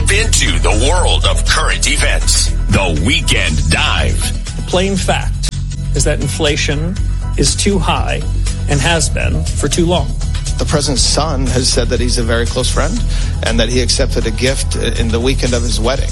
dip into the world of current events. The Weekend Dive. Plain fact is that inflation is too high and has been for too long. The president's son has said that he's a very close friend and that he accepted a gift in the weekend of his wedding.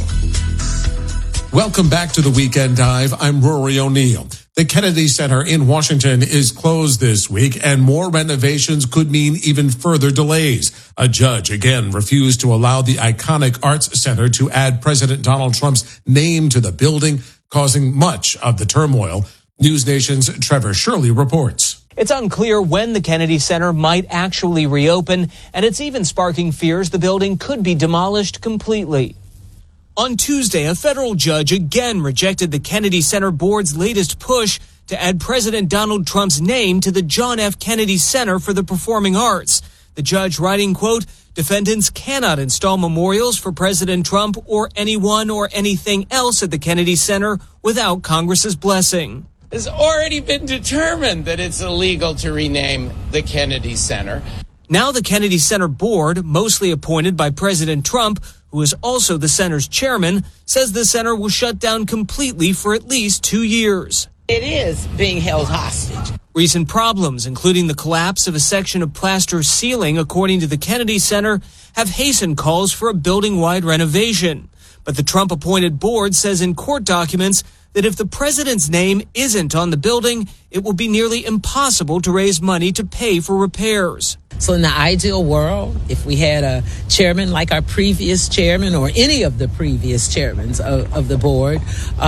Welcome back to the Weekend Dive. I'm Rory O'Neill. The Kennedy Center in Washington is closed this week, and more renovations could mean even further delays. A judge again refused to allow the iconic Arts Center to add President Donald Trump's name to the building, causing much of the turmoil. News Nation's Trevor Shirley reports. It's unclear when the Kennedy Center might actually reopen, and it's even sparking fears the building could be demolished completely. On Tuesday, a federal judge again rejected the Kennedy Center board's latest push to add President Donald Trump's name to the John F. Kennedy Center for the Performing Arts. The judge writing, quote, defendants cannot install memorials for President Trump or anyone or anything else at the Kennedy Center without Congress's blessing. It's already been determined that it's illegal to rename the Kennedy Center. Now the Kennedy Center board, mostly appointed by President Trump, who is also the center's chairman, says the center will shut down completely for at least 2 years. It is being held hostage. Recent problems, including the collapse of a section of plaster ceiling, according to the Kennedy Center, have hastened calls for a building-wide renovation. But the Trump-appointed board says in court documents that if the president's name isn't on the building, it will be nearly impossible to raise money to pay for repairs. So in the ideal world, if we had a chairman like our previous chairman or any of the previous chairmen of the board,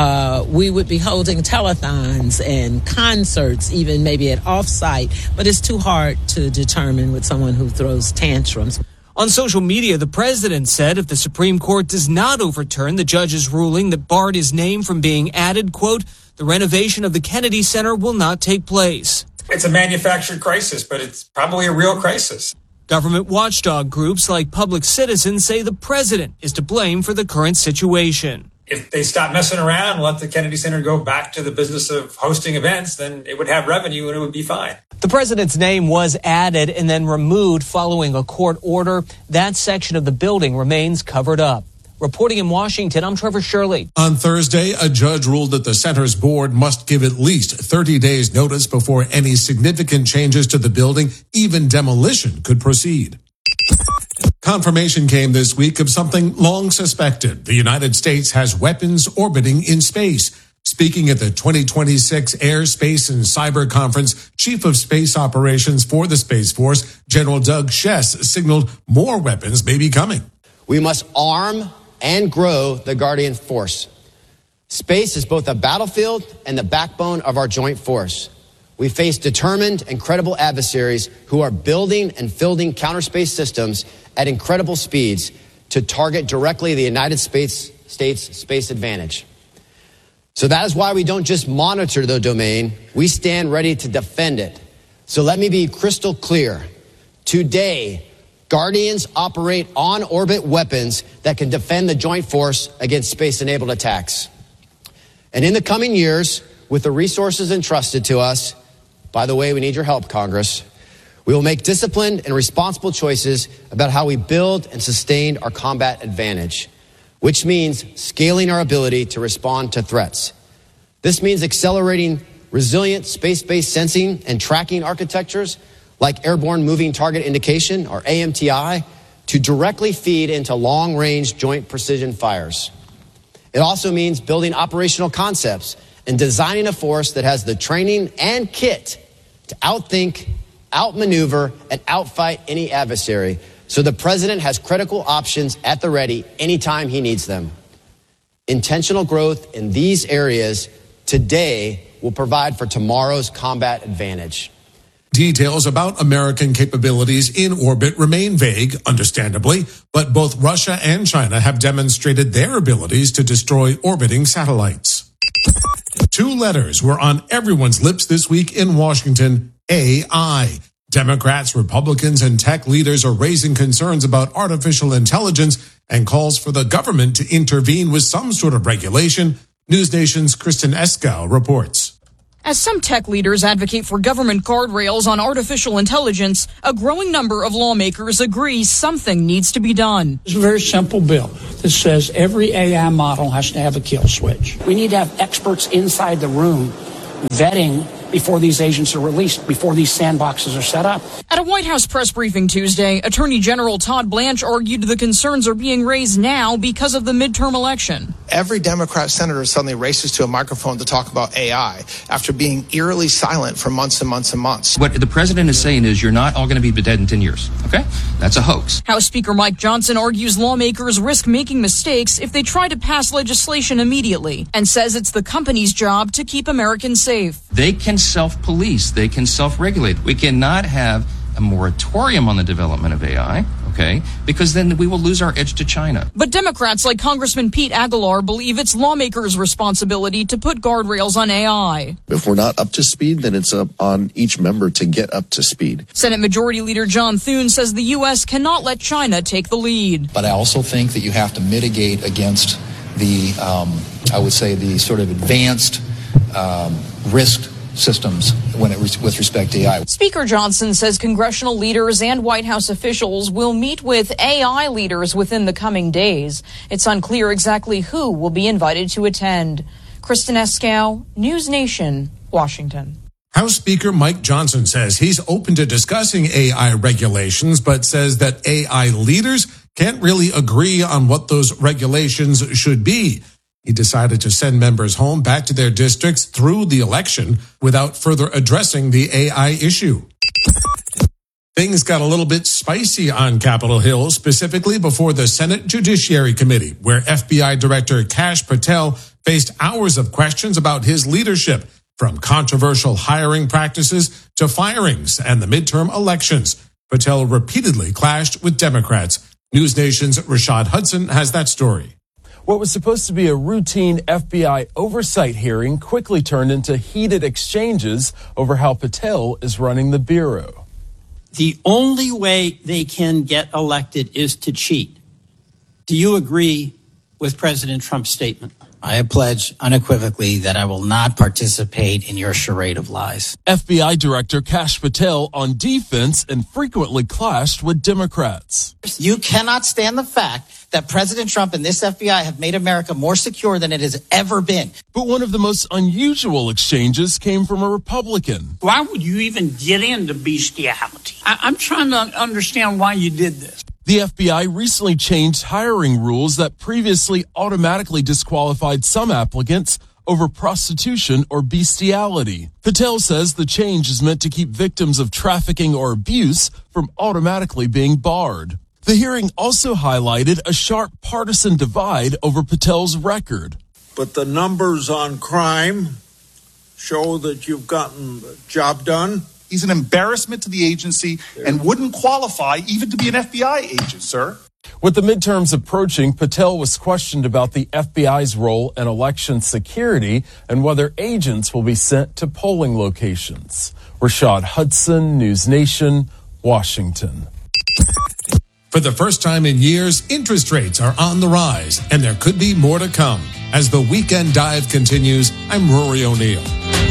we would be holding telethons and concerts, even maybe at offsite. But it's too hard to determine with someone who throws tantrums. On social media, the president said if the Supreme Court does not overturn the judge's ruling that barred his name from being added, quote, the renovation of the Kennedy Center will not take place. It's a manufactured crisis, but it's probably a real crisis. Government watchdog groups like Public Citizen say the president is to blame for the current situation. If they stop messing around and let the Kennedy Center go back to the business of hosting events, then it would have revenue and it would be fine. The president's name was added and then removed following a court order. That section of the building remains covered up. Reporting in Washington, I'm Trevor Shirley. On Thursday, a judge ruled that the center's board must give at least 30 days notice before any significant changes to the building, even demolition, could proceed. Confirmation came this week of something long suspected. The United States has weapons orbiting in space. Speaking at the 2026 Air, Space, and Cyber Conference, Chief of Space Operations for the Space Force, General Doug Shess, signaled more weapons may be coming. We must arm and grow the Guardian Force. Space is both a battlefield and the backbone of our joint force. We face determined and credible adversaries who are building and fielding counter-space systems at incredible speeds to target directly the United States' space advantage. So that is why we don't just monitor the domain, we stand ready to defend it. So let me be crystal clear. Today, Guardians operate on-orbit weapons that can defend the joint force against space-enabled attacks. And in the coming years, with the resources entrusted to us, by the way, we need your help, Congress, we will make disciplined and responsible choices about how we build and sustain our combat advantage, which means scaling our ability to respond to threats. This means accelerating resilient space-based sensing and tracking architectures like Airborne Moving Target Indication, or AMTI, to directly feed into long-range joint precision fires. It also means building operational concepts and designing a force that has the training and kit to outthink, outmaneuver, and outfight any adversary, so the president has critical options at the ready anytime he needs them. Intentional growth in these areas today will provide for tomorrow's combat advantage. Details about American capabilities in orbit remain vague, understandably, but both Russia and China have demonstrated their abilities to destroy orbiting satellites. 2 letters were on everyone's lips this week in Washington: AI. Democrats, Republicans, and tech leaders are raising concerns about artificial intelligence and calls for the government to intervene with some sort of regulation. News Nation's Kristen Eskow reports. As some tech leaders advocate for government guardrails on artificial intelligence, a growing number of lawmakers agree something needs to be done. It's a very simple bill that says every AI model has to have a kill switch. We need to have experts inside the room vetting before these agents are released, before these sandboxes are set up. At a White House press briefing Tuesday, Attorney General Todd Blanche argued the concerns are being raised now because of the midterm election. Every Democrat senator suddenly races to a microphone to talk about AI after being eerily silent for months and months and months. What the president is saying is you're not all going to be dead in 10 years, okay? That's a hoax. House Speaker Mike Johnson argues lawmakers risk making mistakes if they try to pass legislation immediately and says it's the company's job to keep Americans safe. They can self-police. They can self-regulate. We cannot have a moratorium on the development of AI, okay, because then we will lose our edge to China. But Democrats like Congressman Pete Aguilar believe it's lawmakers' responsibility to put guardrails on AI. If we're not up to speed, then it's up on each member to get up to speed. Senate Majority Leader John Thune says the U.S. cannot let China take the lead. But I also think that you have to mitigate against the, I would say, the sort of advanced risk systems with respect to AI. Speaker Johnson says congressional leaders and White House officials will meet with AI leaders within the coming days. It's unclear exactly who will be invited to attend. Kristen Eskow, News Nation, Washington. House Speaker Mike Johnson says he's open to discussing AI regulations, but says that AI leaders can't really agree on what those regulations should be. He decided to send members home back to their districts through the election without further addressing the AI issue. Things got a little bit spicy on Capitol Hill, specifically before the Senate Judiciary Committee, where FBI Director Kash Patel faced hours of questions about his leadership, from controversial hiring practices to firings and the midterm elections. Patel repeatedly clashed with Democrats. News Nation's Rashad Hudson has that story. What was supposed to be a routine FBI oversight hearing quickly turned into heated exchanges over how Patel is running the Bureau. The only way they can get elected is to cheat. Do you agree with President Trump's statement? I pledge unequivocally that I will not participate in your charade of lies. FBI Director Kash Patel on defense and frequently clashed with Democrats. You cannot stand the fact that President Trump and this FBI have made America more secure than it has ever been. But one of the most unusual exchanges came from a Republican. Why would you even get into bestiality? I'm trying to understand why you did this. The FBI recently changed hiring rules that previously automatically disqualified some applicants over prostitution or bestiality. Patel says the change is meant to keep victims of trafficking or abuse from automatically being barred. The hearing also highlighted a sharp partisan divide over Patel's record. But the numbers on crime show that you've gotten the job done. He's an embarrassment to the agency and wouldn't qualify even to be an FBI agent, sir. With the midterms approaching, Patel was questioned about the FBI's role in election security and whether agents will be sent to polling locations. Rashad Hudson, News Nation, Washington. For the first time in years, interest rates are on the rise, and there could be more to come. As the Weekend Dive continues, I'm Rory O'Neill.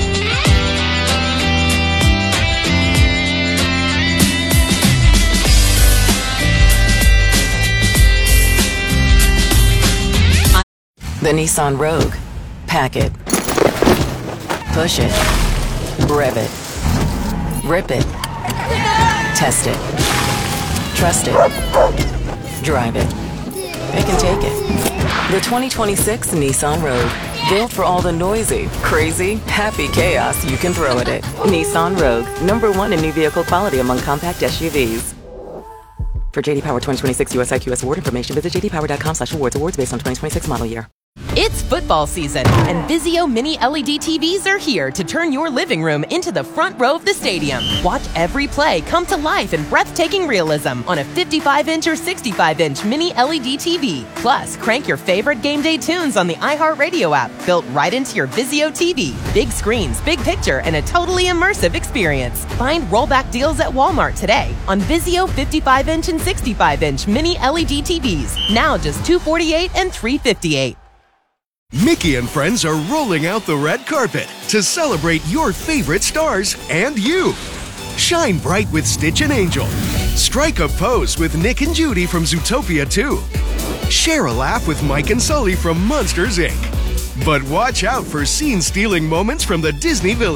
The Nissan Rogue. Pack it. Push it. Rev it. Rip it. Test it. Trust it. Drive it. It can take it. The 2026 Nissan Rogue. Built for all the noisy, crazy, happy chaos you can throw at it. Nissan Rogue. #1 in new vehicle quality among compact SUVs. For JD Power 2026 US IQS award information, visit jdpower.com/awards. Awards based on 2026 model year. It's football season, and Vizio Mini LED TVs are here to turn your living room into the front row of the stadium. Watch every play come to life in breathtaking realism on a 55-inch or 65-inch Mini LED TV. Plus, crank your favorite game day tunes on the iHeartRadio app, built right into your Vizio TV. Big screens, big picture, and a totally immersive experience. Find rollback deals at Walmart today on Vizio 55-inch and 65-inch Mini LED TVs. Now just $248 and $358. Mickey and friends are rolling out the red carpet to celebrate your favorite stars and you. Shine bright with Stitch and Angel. Strike a pose with Nick and Judy from Zootopia 2. Share a laugh with Mike and Sully from Monsters, Inc. But watch out for scene-stealing moments from the Disney Village.